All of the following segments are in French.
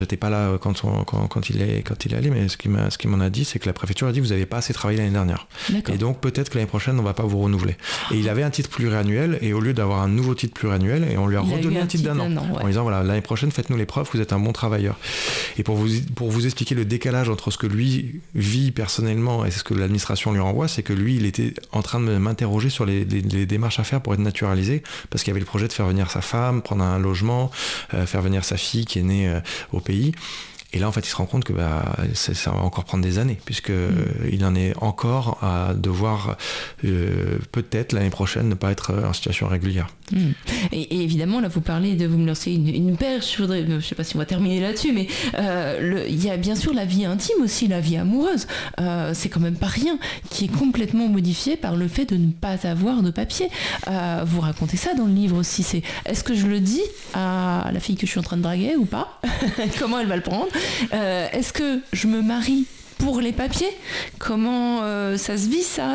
J'étais pas là quand il est allé, mais ce qu'il m'en a dit, c'est que la préfecture a dit vous n'avez pas assez travaillé l'année dernière. D'accord. Et donc peut-être que l'année prochaine on va pas vous renouveler. Et il avait un titre pluriannuel, et au lieu d'avoir un nouveau titre pluriannuel, et on lui a redonné un titre d'un an, en disant voilà, l'année prochaine faites-nous les preuves, vous êtes un bon travailleur. Et pour vous expliquer le décalage entre ce que lui vit personnellement et ce que l'administration lui renvoie, c'est que lui il était en train de m'interroger sur les démarches à faire pour être naturalisé, parce qu'il y avait le projet de faire venir sa femme, prendre un logement, faire venir sa fille qui est née au pays. Et là, en fait, il se rend compte que ça va encore prendre des années, puisqu'il en est encore à devoir, peut-être l'année prochaine, ne pas être en situation régulière. Et évidemment, là, vous me lancez une perche. Je ne sais pas si on va terminer là-dessus, mais il y a bien sûr la vie intime aussi, la vie amoureuse. C'est quand même pas rien, qui est complètement modifié par le fait de ne pas avoir de papier. Vous racontez ça dans le livre aussi. Est-ce que je le dis à la fille que je suis en train de draguer ou pas? Comment elle va le prendre? Est-ce que je me marie pour les papiers? Comment ça se vit ça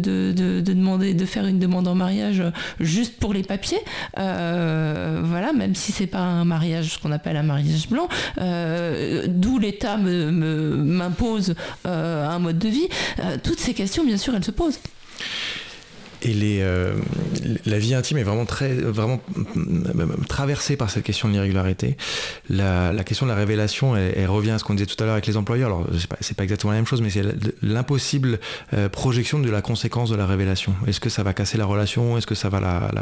de faire une demande en mariage juste pour les papiers? Voilà, même si c'est pas un mariage, ce qu'on appelle un mariage blanc, d'où l'État m'impose un mode de vie. Toutes ces questions, bien sûr, elles se posent. Et la vie intime est vraiment traversée par cette question de l'irrégularité. La question de la révélation, elle revient à ce qu'on disait tout à l'heure avec les employeurs. Alors, c'est pas exactement la même chose, mais c'est l'impossible projection de la conséquence de la révélation. Est-ce que ça va casser la relation? Est-ce que ça va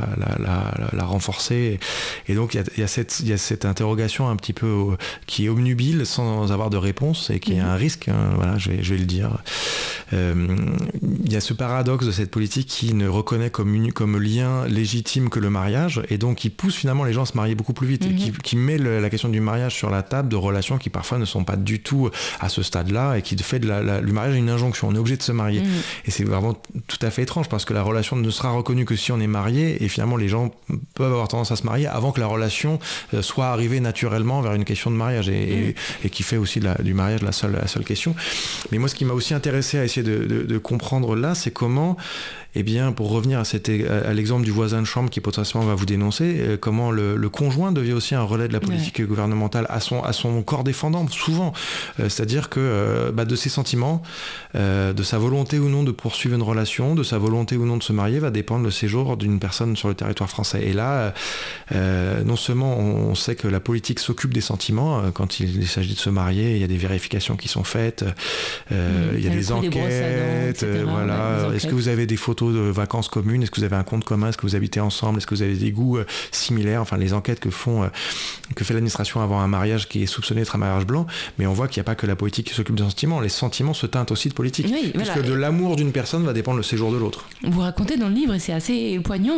la renforcer? Et donc, il y a cette interrogation un petit peu qui est obnubile sans avoir de réponse et qui est un risque. Voilà, je vais le dire. Il y a ce paradoxe de cette politique qui ne reconnaît comme lien légitime que le mariage, et donc qui pousse finalement les gens à se marier beaucoup plus vite, et qui met la question du mariage sur la table de relations qui parfois ne sont pas du tout à ce stade-là, et qui fait du mariage une injonction. On est obligé de se marier. Et c'est vraiment tout à fait étrange, parce que la relation ne sera reconnue que si on est marié, et finalement les gens peuvent avoir tendance à se marier avant que la relation soit arrivée naturellement vers une question de mariage, et qui fait aussi du mariage la seule question. Mais moi, ce qui m'a aussi intéressé à essayer de comprendre là, c'est comment, eh bien, pour revenir à l'exemple du voisin de chambre qui potentiellement va vous dénoncer, comment le conjoint devient aussi un relais de la politique gouvernementale à son corps défendant, souvent. C'est-à-dire que de ses sentiments, de sa volonté ou non de poursuivre une relation, de sa volonté ou non de se marier, va dépendre le séjour d'une personne sur le territoire français. Et là, non seulement on sait que la politique s'occupe des sentiments, quand il s'agit de se marier, il y a des vérifications qui sont faites, il y a des enquêtes, voilà. Est-ce que vous avez des photos de vacances communes? Est-ce que vous avez un compte commun? Est-ce que vous habitez ensemble? Est-ce que vous avez des goûts similaires? Enfin, les enquêtes que fait l'administration avant un mariage qui est soupçonné d'être un mariage blanc. Mais on voit qu'il n'y a pas que la politique qui s'occupe des sentiments. Les sentiments se teintent aussi de politique. Oui, puisque de l'amour d'une personne va dépendre le séjour de l'autre. Vous racontez dans le livre, et c'est assez poignant,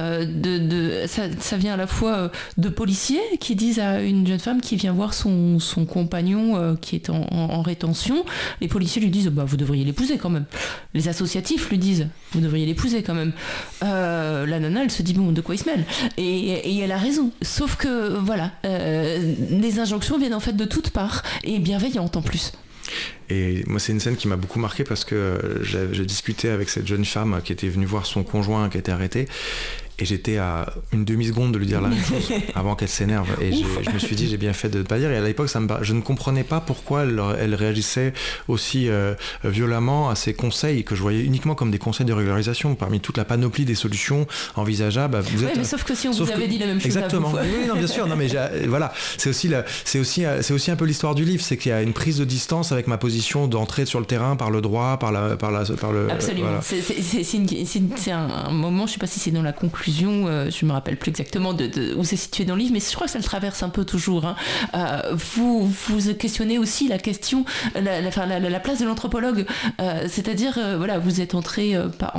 ça vient à la fois de policiers qui disent à une jeune femme qui vient voir son compagnon qui est en rétention, les policiers lui disent vous devriez l'épouser quand même. Les associatifs lui disent vous devriez l'épouser quand même. La nana, elle se dit de quoi il se mêle, et elle a raison. Sauf que voilà, les injonctions viennent en fait de toutes parts, et bienveillantes en plus. Et moi, c'est une scène qui m'a beaucoup marqué, parce que j'ai discuté avec cette jeune femme qui était venue voir son conjoint qui était arrêté, et j'étais à une demi-seconde de lui dire la même chose avant qu'elle s'énerve, et je me suis dit j'ai bien fait de ne pas dire. Et à l'époque je ne comprenais pas pourquoi elle réagissait aussi violemment à ces conseils que je voyais uniquement comme des conseils de régularisation parmi toute la panoplie des solutions envisageables. Mais sauf que si on vous avait dit la même chose. Exactement. Oui, non, bien sûr. Non, mais voilà, c'est aussi un peu l'histoire du livre, c'est qu'il y a une prise de distance avec ma position d'entrer sur le terrain par le droit, par le. Absolument. Voilà. C'est un moment, je ne sais pas si c'est dans la conclusion. Je ne me rappelle plus exactement où c'est situé dans le livre, mais je crois que ça le traverse un peu toujours. Vous questionnez aussi la question, la place de l'anthropologue, c'est-à-dire, vous êtes entré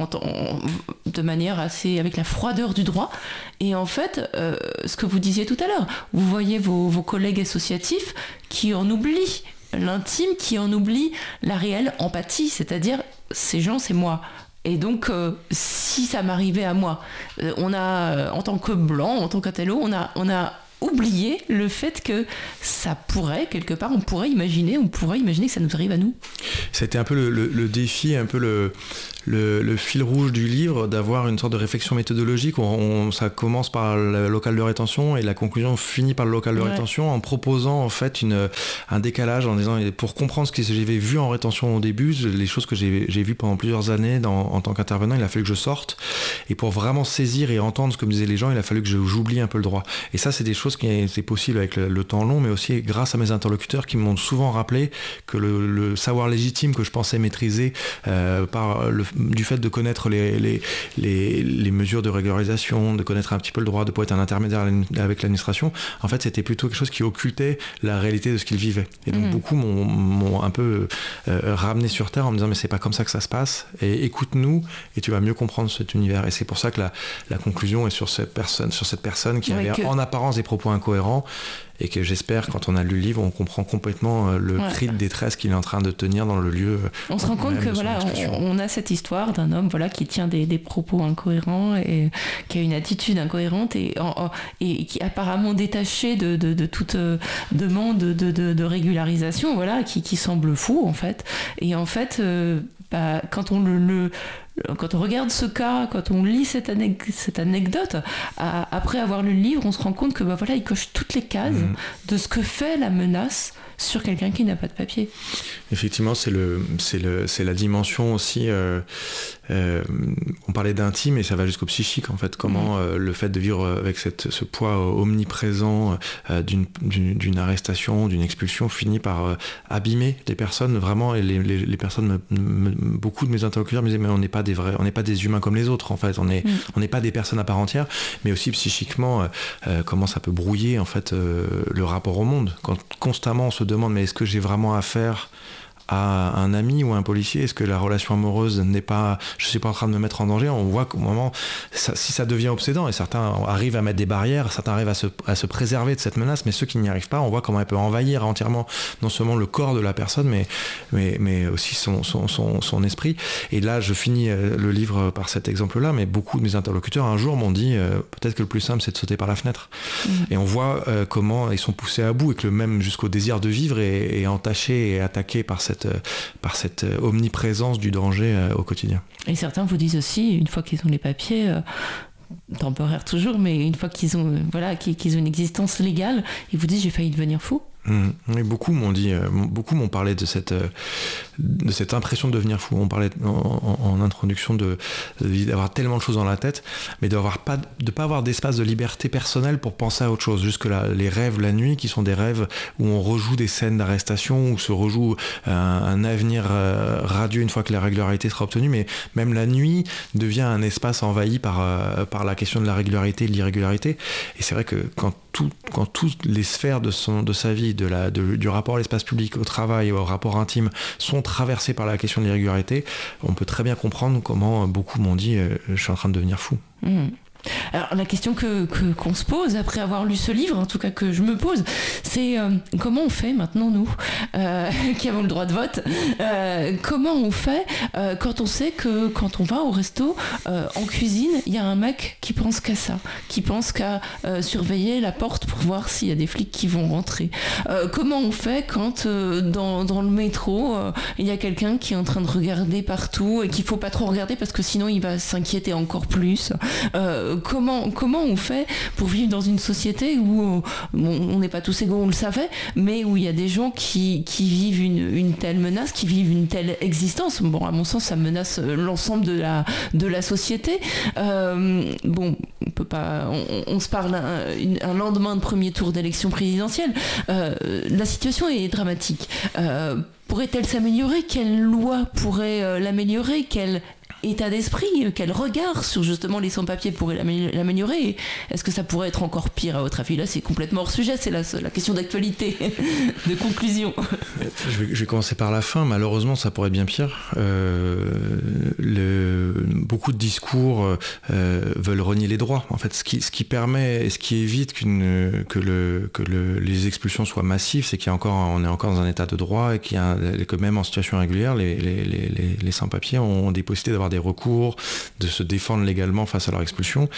de manière assez avec la froideur du droit, et en fait, ce que vous disiez tout à l'heure, vous voyez vos collègues associatifs qui en oublient l'intime, qui en oublient la réelle empathie, c'est-à-dire, ces gens, c'est moi. Et donc, si ça m'arrivait à moi, on a, en tant que blanc, en tant qu'atello, on a oublié le fait que ça pourrait, quelque part, on pourrait imaginer que ça nous arrive à nous. C'était un peu le défi, un peu le fil rouge du livre, d'avoir une sorte de réflexion méthodologique. Ça commence par le local de rétention et la conclusion finit par le local de rétention, en proposant en fait un décalage, en disant, pour comprendre ce que j'avais vu en rétention au début, les choses que j'ai vues pendant plusieurs années en tant qu'intervenant, il a fallu que je sorte. Et pour vraiment saisir et entendre ce que me disaient les gens, il a fallu que j'oublie un peu le droit. Et ça, c'est des choses qui étaient possibles avec le temps long, mais aussi grâce à mes interlocuteurs qui m'ont souvent rappelé que le savoir légitime que je pensais maîtriser du fait de connaître les mesures de régularisation, de connaître un petit peu le droit, de pouvoir être un intermédiaire avec l'administration, en fait, c'était plutôt quelque chose qui occultait la réalité de ce qu'ils vivaient. Et donc, beaucoup m'ont un peu ramené sur terre en me disant, mais c'est pas comme ça que ça se passe, et écoute-nous, et tu vas mieux comprendre cet univers. Et c'est pour ça que la conclusion est sur cette personne qui avait en apparence des propos incohérents, et que j'espère, quand on a lu le livre, on comprend complètement le cri de détresse qu'il est en train de tenir dans le lieu. On se rend compte que on a cette histoire d'un homme qui tient des propos incohérents et qui a une attitude incohérente et qui est apparemment détaché de toute demande de régularisation, qui semble fou en fait. Et en fait, quand on regarde ce cas, quand on lit cette anecdote, après avoir lu le livre, on se rend compte que il coche toutes les cases de ce que fait la menace sur quelqu'un qui n'a pas de papier. Effectivement, c'est la dimension aussi. On parlait d'intime et ça va jusqu'au psychique en fait. Comment le fait de vivre avec ce poids omniprésent d'une arrestation, d'une expulsion, finit par abîmer les personnes vraiment. Et les personnes, beaucoup de mes interlocuteurs me disaient, mais on n'est pas des humains comme les autres en fait. On n'est pas des personnes à part entière, mais aussi psychiquement, comment ça peut brouiller en fait le rapport au monde. Quand constamment on se demande, mais est-ce que j'ai vraiment affaire à un ami ou à un policier? Est-ce que la relation amoureuse n'est pas... Je suis pas en train de me mettre en danger. On voit qu'au moment, si ça devient obsédant, et certains arrivent à mettre des barrières, certains arrivent à se préserver de cette menace, mais ceux qui n'y arrivent pas, on voit comment elle peut envahir entièrement non seulement le corps de la personne, mais aussi son esprit. Et là, je finis le livre par cet exemple-là, mais beaucoup de mes interlocuteurs un jour m'ont dit peut-être que le plus simple, c'est de sauter par la fenêtre. Et on voit comment ils sont poussés à bout et que même jusqu'au désir de vivre est entaché et attaqué par cette omniprésence du danger au quotidien. Et certains vous disent aussi, une fois qu'ils ont les papiers, temporaires toujours, mais une fois qu'ils ont une existence légale, ils vous disent j'ai failli devenir fou. Et beaucoup m'ont parlé de cette impression de devenir fou. On parlait en introduction d'avoir tellement de choses dans la tête, mais de pas avoir d'espace de liberté personnelle pour penser à autre chose. Jusque là, les rêves la nuit, qui sont des rêves où on rejoue des scènes d'arrestation, où se rejoue un avenir radieux une fois que la régularité sera obtenue, mais même la nuit devient un espace envahi par la question de la régularité et de l'irrégularité. Et c'est vrai que quand toutes les sphères de sa vie, du rapport à l'espace public, au travail, au rapport intime, sont traversées par la question de l'irrégularité, on peut très bien comprendre comment beaucoup m'ont dit je suis en train de devenir fou. Alors la question qu'on se pose après avoir lu ce livre, en tout cas que je me pose, c'est comment on fait maintenant nous qui avons le droit de vote, comment on fait quand on sait que quand on va au resto, en cuisine, il y a un mec qui pense qu'à ça, qui pense qu'à surveiller la porte pour voir s'il y a des flics qui vont rentrer. Comment on fait quand dans le métro, il y a quelqu'un qui est en train de regarder partout et qu'il faut pas trop regarder parce que sinon il va s'inquiéter encore plus. Comment on fait pour vivre dans une société où on n'est pas tous égaux, on le savait, mais où il y a des gens qui vivent une telle menace, qui vivent une telle existence. Bon, à mon sens, ça menace l'ensemble de la société. On peut pas. On se parle un lendemain de premier tour d'élection présidentielle. La situation est dramatique. Pourrait-elle s'améliorer? Quelle loi pourrait l'améliorer? Quel état d'esprit, quel regard sur justement les sans-papiers pourrait l'améliorer? Est-ce que ça pourrait être encore pire à votre avis? Là, c'est complètement hors sujet, c'est la question d'actualité, de conclusion. Je vais commencer par la fin. Malheureusement, ça pourrait être bien pire. Beaucoup de discours veulent renier les droits. En fait, ce qui permet et ce qui évite que les expulsions soient massives, c'est on est encore dans un état de droit et que même en situation irrégulière, les sans-papiers ont des possibilités d'avoir d'avoir des recours, de se défendre légalement face à leur expulsion.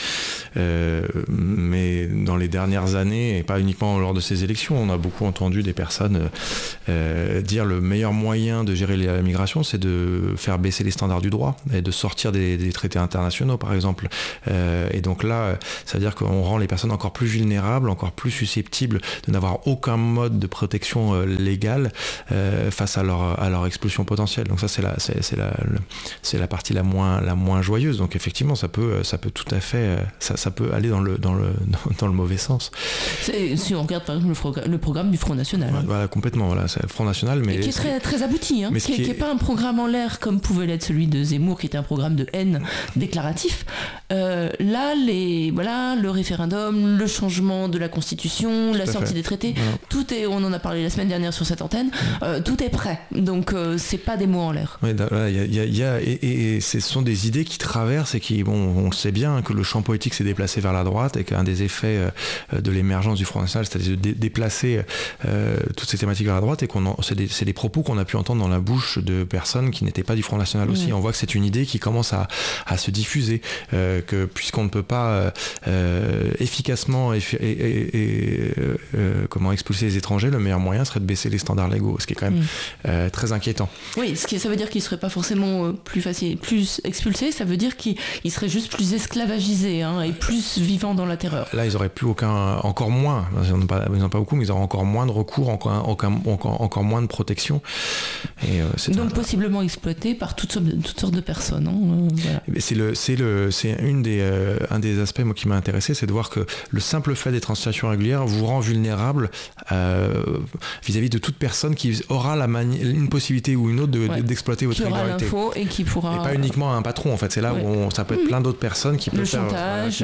Mais dans les dernières années, et pas uniquement lors de ces élections, on a beaucoup entendu des personnes dire le meilleur moyen de gérer la migration, c'est de faire baisser les standards du droit et de sortir des traités internationaux, par exemple. Et donc là, ça veut dire qu'on rend les personnes encore plus vulnérables, encore plus susceptibles de n'avoir aucun mode de protection légale face à leur expulsion potentielle. Donc ça, c'est la partie la moins joyeuse. Donc effectivement, ça peut tout à fait, ça peut aller dans le mauvais sens. Si on regarde par exemple le programme du Front National. Ouais, voilà, complètement. Voilà, c'est le Front National, mais qui est très, très abouti, hein, qui n'est pas un programme en l'air comme pouvait l'être celui de Zemmour, qui était un programme de haine déclaratif. Là, le référendum, le changement de la Constitution, la sortie des traités, voilà. Tout est, on en a parlé la semaine dernière sur cette antenne, tout est prêt. Donc c'est pas des mots en l'air. Oui, et ce sont des idées qui traversent et qui, on le sait bien, que le champ politique s'est déplacé vers la droite et qu'un des effets de l'émergence du Front National, c'est-à-dire de déplacer toutes ces thématiques vers la droite, et c'est des propos qu'on a pu entendre dans la bouche de personnes qui n'étaient pas du Front National aussi. On voit que c'est une idée qui commence à se diffuser, que puisqu'on ne peut pas efficacement comment expulser les étrangers, le meilleur moyen serait de baisser les standards légaux, ce qui est quand même très inquiétant. Oui, ça veut dire qu'il ne serait pas forcément plus expulsé, ça veut dire qu'il serait juste plus esclavagisé, hein, et plus vivant dans la terreur. Là, ils n'auraient plus encore moins, ils n'en ont pas beaucoup, mais ils auraient encore moins de recours, encore moins de protection. Et, donc possiblement exploité par toutes sortes de personnes. Hein, voilà. C'est un des aspects moi, qui m'a intéressé, c'est de voir que le simple fait d'être en situation régulière vous rend vulnérable vis-à-vis de toute personne qui aura une possibilité ou une autre d'exploiter votre régularité. Qui aura l'info et qui pourra... Et pas uniquement un patron, en fait. C'est là où ça peut être plein d'autres personnes qui peuvent faire... Le chantage,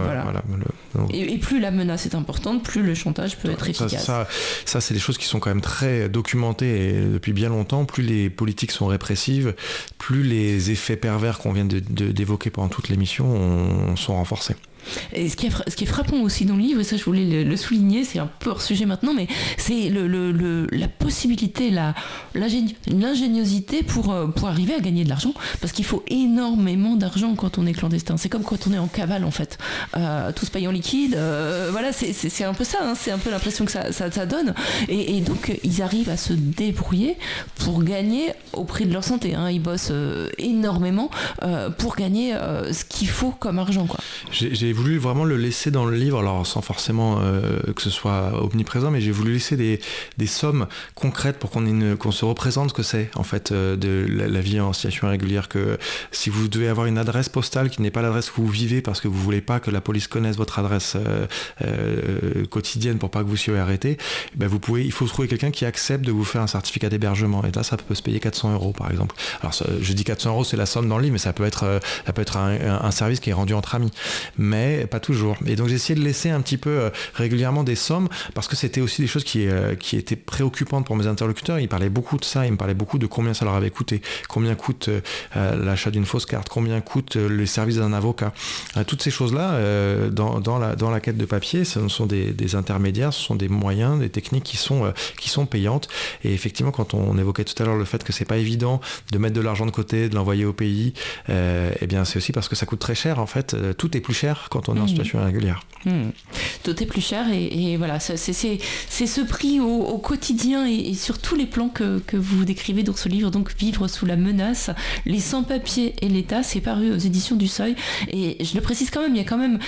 et plus la menace est importante, plus le chantage peut être efficace. Ça, c'est des choses qui sont quand même très documentées et depuis bien longtemps. Plus les politiques sont répressives, plus les effets pervers qu'on vient d'évoquer pendant toute l'émission sont renforcés. Et ce qui est frappant aussi dans le livre, et ça je voulais le souligner, c'est un peu hors sujet maintenant, mais c'est la possibilité, l'ingéniosité pour arriver à gagner de l'argent, parce qu'il faut énormément d'argent quand on est clandestin. C'est comme quand on est en cavale en fait, tout se paye en liquide, voilà, c'est un peu ça, hein, c'est un peu l'impression que ça donne, et donc ils arrivent à se débrouiller pour gagner au prix de leur santé, hein. Ils bossent énormément pour gagner ce qu'il faut comme argent, quoi. J'ai voulu vraiment le laisser dans le livre, alors sans forcément que ce soit omniprésent, mais j'ai voulu laisser des sommes concrètes pour qu'on se représente ce que c'est en fait de la vie en situation irrégulière, que si vous devez avoir une adresse postale qui n'est pas l'adresse où vous vivez parce que vous voulez pas que la police connaisse votre adresse quotidienne pour pas que vous soyez arrêté, ben il faut trouver quelqu'un qui accepte de vous faire un certificat d'hébergement, et là ça peut se payer 400 € par exemple. Alors je dis 400 € c'est la somme dans le livre, mais ça peut être un service qui est rendu entre amis, mais pas toujours. Et donc j'ai essayé de laisser un petit peu régulièrement des sommes, parce que c'était aussi des choses qui étaient préoccupantes pour mes interlocuteurs. Ils parlaient beaucoup de ça, ils me parlaient beaucoup de combien ça leur avait coûté, combien coûte l'achat d'une fausse carte, combien coûte les services d'un avocat. Toutes ces choses-là, dans la quête de papier, ce sont des intermédiaires, ce sont des moyens, des techniques qui sont payantes. Et effectivement, quand on évoquait tout à l'heure le fait que c'est pas évident de mettre de l'argent de côté, de l'envoyer au pays, eh bien c'est aussi parce que ça coûte très cher en fait. Tout est plus cher quand on est en situation irrégulière. Tout est plus cher, et voilà, c'est ce prix au quotidien et sur tous les plans que vous décrivez dans ce livre, donc Vivre sous la menace, les sans-papiers et l'État, c'est paru aux éditions du Seuil. Et je le précise quand même, il y a quand même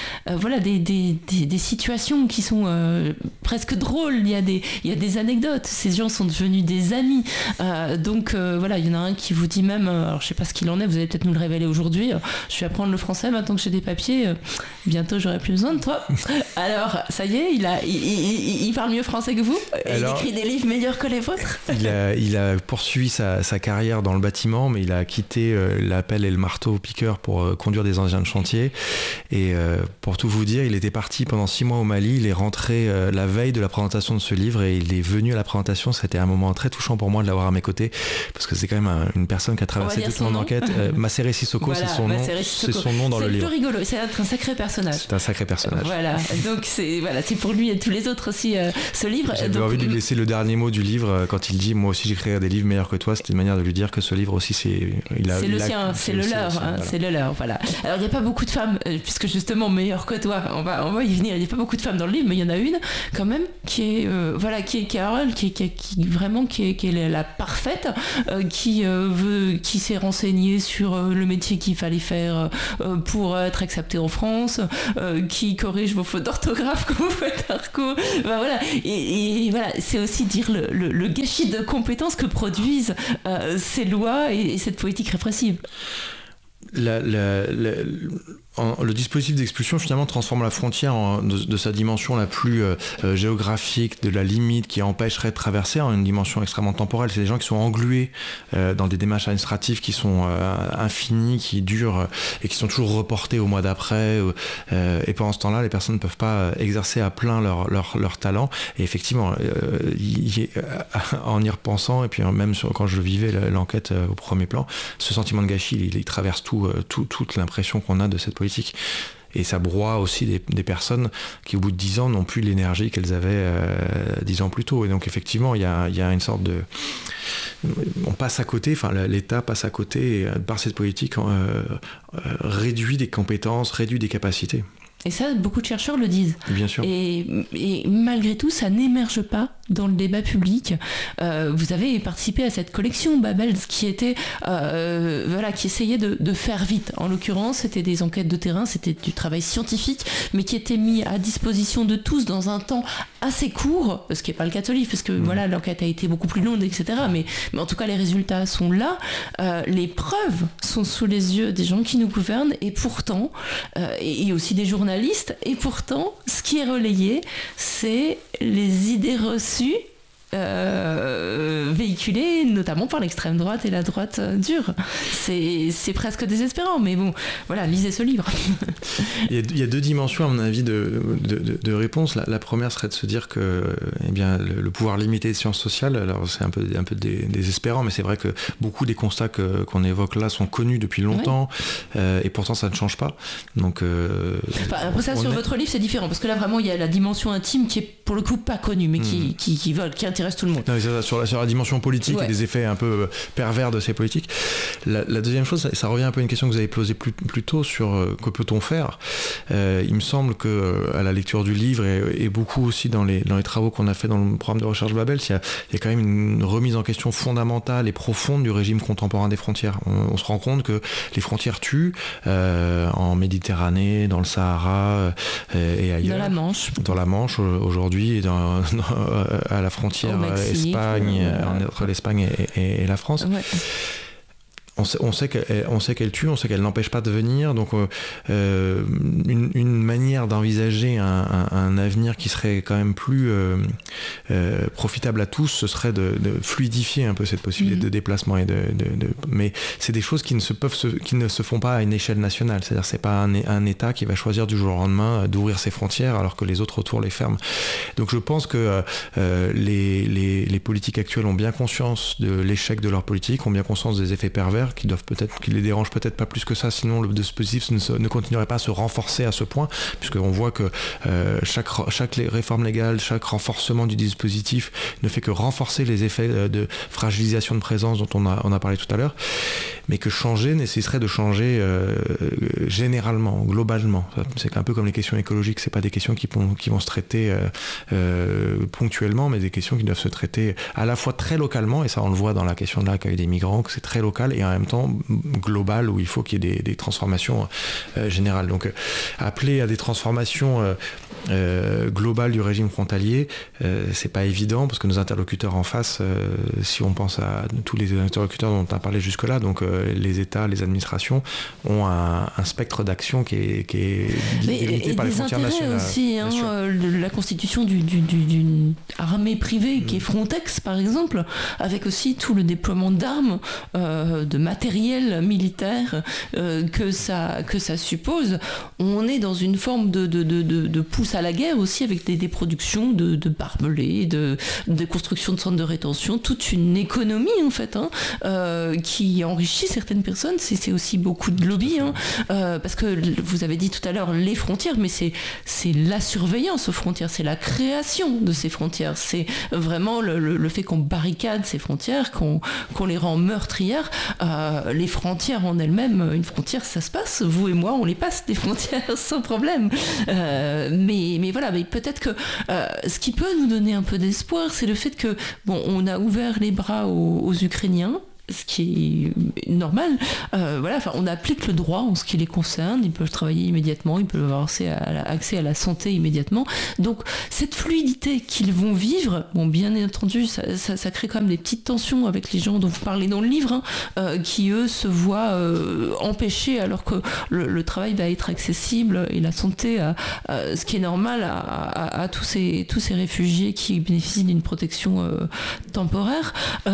des situations qui sont presque drôles, il y a des anecdotes, ces gens sont devenus des amis, donc voilà, il y en a un qui vous dit même, alors je sais pas ce qu'il en est, vous allez peut-être nous le révéler aujourd'hui, je vais apprendre le français maintenant que j'ai des papiers, bientôt j'aurai plus besoin de toi. Alors ça y est, il parle mieux français que vous, il écrit des livres meilleurs que les vôtres. Il a poursuivi sa carrière dans le bâtiment, mais il a quitté la pelle et le marteau piqueur pour conduire des engins de chantier, et pour tout vous dire, il était parti pendant 6 mois au Mali, il est rentré la veille de la présentation de ce livre, et il est venu à la présentation. C'était un moment très touchant pour moi de l'avoir à mes côtés, parce que c'est quand même une personne qui a traversé toute mon enquête. Masséré Sissoko, voilà, c'est son nom dans le livre. C'est le plus rigolo, c'est un sacré personnage. personnage. C'est un sacré personnage. Voilà, donc c'est pour lui et tous les autres aussi ce livre. J'avais envie de lui laisser le dernier mot du livre quand il dit moi aussi j'écrirai des livres meilleurs que toi. C'était une manière de lui dire que ce livre aussi c'est le sien, c'est le leur, c'est le leur. Voilà. Alors il n'y a pas beaucoup de femmes, puisque justement meilleur que toi. On va y venir. Il n'y a pas beaucoup de femmes dans le livre, mais il y en a une quand même qui est Carole, qui est la parfaite, qui s'est renseignée sur le métier qu'il fallait faire pour être acceptée en France, qui corrige vos fautes d'orthographe quand vous faites un recours. Voilà. Et voilà, c'est aussi dire le gâchis de compétences que produisent ces lois et cette politique répressive. Le dispositif d'expulsion finalement transforme la frontière de sa dimension la plus géographique, de la limite qui empêcherait de traverser, en une dimension extrêmement temporelle. C'est des gens qui sont englués dans des démarches administratives qui sont infinies, qui durent et qui sont toujours reportées au mois d'après. Et pendant ce temps-là, les personnes ne peuvent pas exercer à plein leur talent. Et effectivement, en y repensant, et puis même quand je vivais l'enquête au premier plan, ce sentiment de gâchis, il traverse toute l'impression qu'on a de cette politique. Et ça broie aussi des personnes qui, au bout de 10 ans, n'ont plus l'énergie qu'elles avaient 10 ans plus tôt. Et donc, effectivement, il y a une sorte de... On passe à côté, enfin, l'État passe à côté, et, par cette politique, réduit des compétences, réduit des capacités. Et ça, beaucoup de chercheurs le disent. Bien sûr. Et malgré tout, ça n'émerge pas dans le débat public. Vous avez participé à cette collection Babels qui était, qui essayait de faire vite. En l'occurrence, c'était des enquêtes de terrain, c'était du travail scientifique, mais qui était mis à disposition de tous dans un temps assez court, ce qui n'est pas le cas de ce livre, parce que voilà, l'enquête a été beaucoup plus longue, etc. Mais en tout cas, les résultats sont là. Les preuves sont sous les yeux des gens qui nous gouvernent, et pourtant, et aussi des journalistes, et pourtant, ce qui est relayé, c'est les idées reçues véhiculées notamment par l'extrême droite et la droite dure. C'est presque désespérant, mais bon, voilà, lisez ce livre. Il y a deux dimensions, à mon avis, de réponse. La première serait de se dire que le pouvoir limité des sciences sociales, alors c'est un peu désespérant, mais c'est vrai que beaucoup des constats qu'on évoque là sont connus depuis longtemps, et pourtant ça ne change pas. Donc, après ça, sur votre livre, c'est différent, parce que là, vraiment, il y a la dimension intime qui est pour le coup pas connue, mais qui intéresse tout le monde. Non, mais sur la dimension politique et les effets un peu pervers de ces politiques. La deuxième chose, ça revient un peu à une question que vous avez posée plus tôt sur que peut-on faire. Il me semble que à la lecture du livre et beaucoup aussi dans les travaux qu'on a fait dans le programme de recherche Babels, il y a quand même une remise en question fondamentale et profonde du régime contemporain des frontières. On se rend compte que les frontières tuent en Méditerranée, dans le Sahara et ailleurs. Dans la Manche aujourd'hui, à la frontière Espagne, entre l'Espagne et la France. Ouais. On sait qu'elle tue, on sait qu'elle n'empêche pas de venir, donc une manière d'envisager un avenir qui serait quand même plus profitable à tous, ce serait de fluidifier un peu cette possibilité de déplacement mais c'est des choses qui ne se font pas à une échelle nationale, c'est-à-dire c'est pas un État qui va choisir du jour au lendemain d'ouvrir ses frontières alors que les autres autour les ferment. Donc je pense que les politiques actuelles ont bien conscience de l'échec de leur politique, ont bien conscience des effets pervers qui les dérangent peut-être pas plus que ça, sinon le dispositif ne continuerait pas à se renforcer à ce point, puisqu'on voit que chaque réforme légale, chaque renforcement du dispositif ne fait que renforcer les effets de fragilisation de présence dont on a parlé tout à l'heure, mais que changer nécessiterait de changer généralement, globalement. C'est un peu comme les questions écologiques, c'est pas des questions qui vont se traiter ponctuellement, mais des questions qui doivent se traiter à la fois très localement, et ça on le voit dans la question de l'accueil des migrants, que c'est très local, et en même temps global, où il faut qu'il y ait des transformations générales. Donc appeler à des transformations globales du régime frontalier, c'est pas évident, parce que nos interlocuteurs en face, si on pense à tous les interlocuteurs dont on a parlé jusque-là, donc les États, les administrations, ont un spectre d'action qui est limité par les frontières nationales. Aussi, la constitution d'une armée privée qui est Frontex, par exemple, avec aussi tout le déploiement d'armes, de matériel militaire que ça suppose, on est dans une forme de pousse à la guerre aussi, avec des productions de barbelés, de construction de centres de rétention, toute une économie en fait, qui enrichit certaines personnes. C'est aussi beaucoup de lobby, parce que vous avez dit tout à l'heure les frontières, mais c'est la surveillance aux frontières, c'est la création de ces frontières, c'est vraiment le fait qu'on barricade ces frontières, qu'on les rend meurtrières. Les frontières en elles-mêmes, une frontière ça se passe, vous et moi on les passe des frontières sans problème, mais voilà, mais peut-être que ce qui peut nous donner un peu d'espoir, c'est le fait que on a ouvert les bras aux Ukrainiens, ce qui est normal. On applique le droit en ce qui les concerne. Ils peuvent travailler immédiatement, ils peuvent avoir accès à la santé immédiatement. Donc cette fluidité qu'ils vont vivre, bien entendu, ça crée quand même des petites tensions avec les gens dont vous parlez dans le livre, qui eux se voient empêchés alors que le travail va être accessible et la santé, ce qui est normal à tous ces réfugiés qui bénéficient d'une protection temporaire.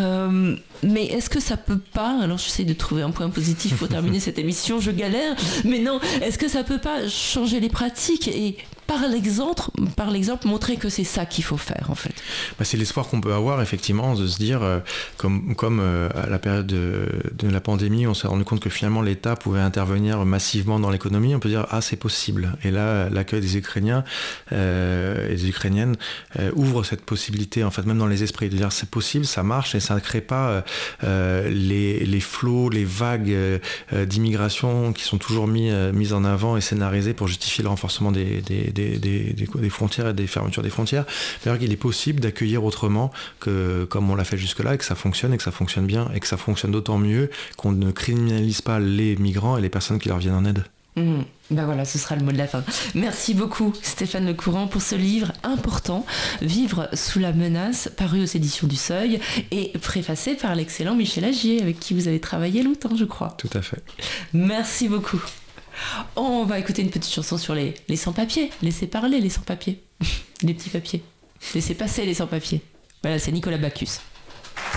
Mais est-ce que ça peut pas, alors j'essaie de trouver un point positif pour terminer cette émission, je galère, mais non, est-ce que ça peut pas changer les pratiques et par l'exemple montrer que c'est ça qu'il faut faire en fait? C'est l'espoir qu'on peut avoir effectivement de se dire, comme à la période de la pandémie, on s'est rendu compte que finalement l'État pouvait intervenir massivement dans l'économie, on peut dire c'est possible. Et là, l'accueil des Ukrainiens et des Ukrainiennes ouvre cette possibilité en fait, même dans les esprits, de dire c'est possible, ça marche et ça ne crée pas les flots, les vagues d'immigration qui sont toujours mises en avant et scénarisées pour justifier le renforcement des frontières et des fermetures des frontières. D'ailleurs, qu'il est possible d'accueillir autrement que comme on l'a fait jusque-là, et que ça fonctionne bien, et que ça fonctionne d'autant mieux qu'on ne criminalise pas les migrants et les personnes qui leur viennent en aide. Voilà, ce sera le mot de la fin. Merci beaucoup Stéphane Lecourant pour ce livre important, Vivre sous la menace, paru aux éditions du Seuil et préfacé par l'excellent Michel Agier, avec qui vous avez travaillé longtemps, je crois. Tout à fait. Merci beaucoup. On va écouter une petite chanson sur les sans-papiers. Laissez parler les sans-papiers. Les petits papiers. Laissez passer les sans-papiers. Voilà, c'est Nicolas Bacchus.